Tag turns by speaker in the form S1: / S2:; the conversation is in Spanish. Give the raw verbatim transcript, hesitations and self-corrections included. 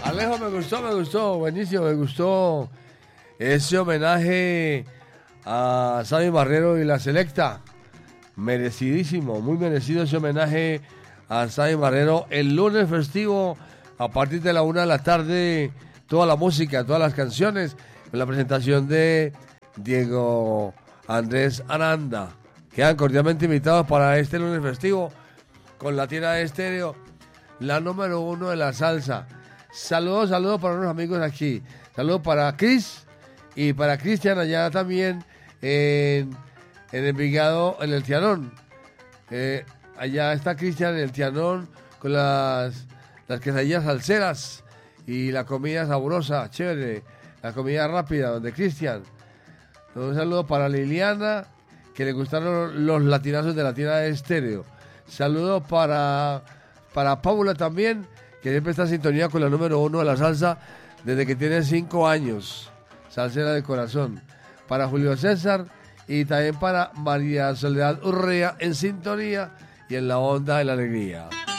S1: Alejo, me gustó, me gustó, buenísimo, me gustó ese homenaje a Sammy Barrero y la Selecta. Merecidísimo, muy merecido ese homenaje a Sammy Barrero. El lunes festivo, a partir de la una de la tarde, toda la música, todas las canciones, con la presentación de Diego Andrés Aranda. Quedan cordialmente invitados para este lunes festivo con Latina Estéreo, la número uno de la salsa. Saludos, saludos para unos amigos aquí. Saludos para Chris y para Cristian allá también en, en Envigado, en el Tianón. Eh, allá está Cristian en el Tianón con las, las quesadillas salseras y la comida sabrosa, chévere, la comida rápida, donde Cristian. Un saludo para Liliana, que le gustaron los latinazos de Latina Estéreo. Saludos para, para Paula también, que siempre está en sintonía con la número uno de la salsa desde que tiene cinco años. Salsera de corazón. Para Julio César y también para María Soledad Urrea en sintonía y en la onda de la alegría.